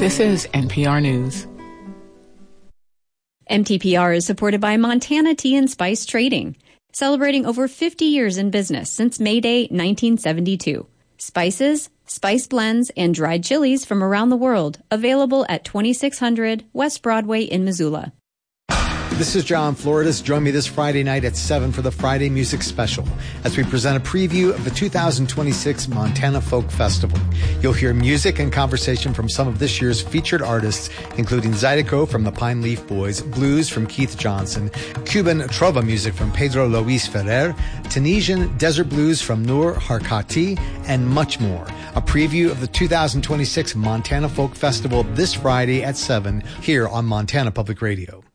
This is NPR News. MTPR is supported by Montana Tea and Spice Trading, celebrating over 50 years in business since May Day 1972. Spices, spice blends, and dried chilies from around the world, available at 2600 West Broadway in Missoula. This is John Floridas. Join me this Friday night at 7 for the Friday Music Special as we present a preview of the 2026 Montana Folk Festival. You'll hear music and conversation from some of this year's featured artists, including Zydeco from the Pine Leaf Boys, blues from Keith Johnson, Cuban trova music from Pedro Luis Ferrer, Tunisian desert blues from Noor Harkati, and much more. A preview of the 2026 Montana Folk Festival this Friday at 7 here on Montana Public Radio.